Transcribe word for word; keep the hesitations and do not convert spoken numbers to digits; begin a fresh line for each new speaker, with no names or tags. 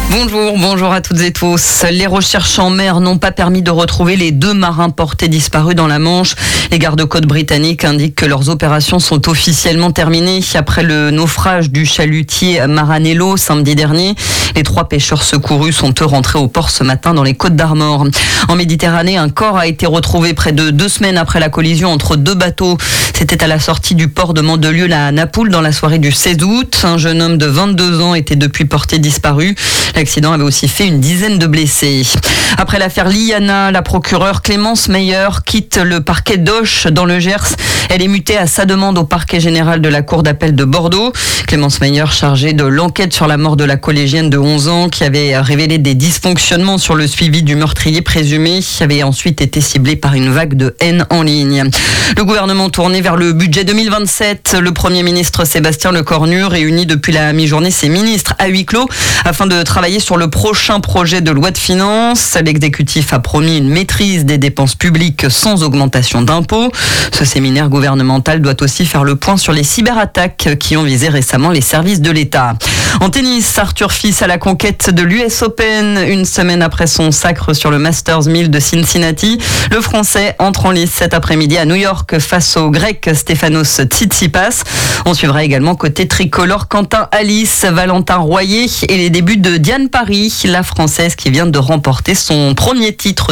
Bonjour, bonjour à toutes et tous. Les recherches en mer n'ont pas permis de retrouver les deux marins portés disparus dans la Manche. Les gardes-côtes britanniques indiquent que leurs opérations sont officiellement terminées après le naufrage du chalutier Maranello samedi dernier. Les trois pêcheurs secourus sont eux rentrés au port ce matin dans les Côtes d'Armor. En Méditerranée, un corps a été retrouvé près de deux semaines après la collision entre deux bateaux. C'était à la sortie du port de Mandelieu à Napoule dans la soirée du seize août. Un jeune homme de vingt-deux ans était depuis porté disparu. L'accident avait aussi fait une dizaine de blessés. Après l'affaire Liana, la procureure Clémence Meyer quitte le parquet d'Auch dans le Gers. Elle est mutée à sa demande au parquet général de la cour d'appel de Bordeaux. Clémence Meyer, chargée de l'enquête sur la mort de la collégienne de onze ans qui avait révélé des dysfonctionnements sur le suivi du meurtrier présumé, avait ensuite été ciblée par une vague de haine en ligne. Le gouvernement tourné vers le budget deux mille vingt-sept. Le Premier ministre Sébastien Lecornu réunit depuis la mi-journée ses ministres à huis clos afin de travailler sur le prochain projet de loi de finances. L'exécutif a promis une maîtrise des dépenses publiques sans augmentation d'impôts. Ce séminaire gouvernemental doit aussi faire le point sur les cyberattaques qui ont visé récemment les services de l'État. En tennis, Arthur Fils à la conquête de l'U S Open. Une semaine après son sacre sur le Masters mille de Cincinnati, le Français entre en lice cet après-midi à New York face au Grec Stefanos Tsitsipas. On suivra également côté tricolore Quentin Alice, Valentin Royer et les débuts de Diane Paris, la Française qui vient de remporter son premier titre